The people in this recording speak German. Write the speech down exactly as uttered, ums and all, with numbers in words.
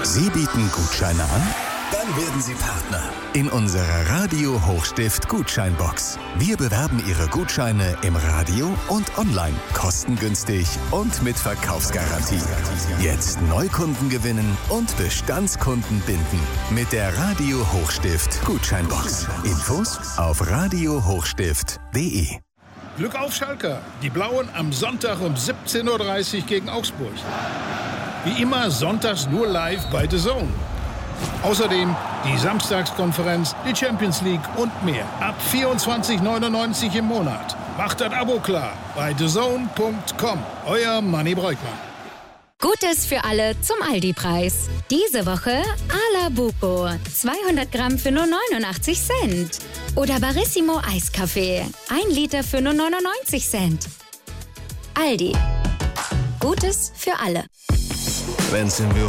Sie bieten Gutscheine an? Dann werden Sie Partner in unserer Radio Hochstift Gutscheinbox. Wir bewerben Ihre Gutscheine im Radio und online, kostengünstig und mit Verkaufsgarantie. Jetzt Neukunden gewinnen und Bestandskunden binden mit der Radio Hochstift Gutscheinbox. Infos auf radio hochstift punkt de. Glück auf Schalke. Die Blauen am Sonntag um siebzehn Uhr dreißig gegen Augsburg. Wie immer sonntags nur live bei The Zone. Außerdem die Samstagskonferenz, die Champions League und mehr. Ab vierundzwanzig neunundneunzig im Monat. Macht das Abo klar bei the zone punkt com. Euer Manni Breukmann. Gutes für alle zum Aldi-Preis. Diese Woche A la Buco. zweihundert Gramm für nur neunundachtzig Cent. Oder Barissimo Eiskaffee. ein Liter für nur neunundneunzig Cent. Aldi. Gutes für alle. Wenn's im Büro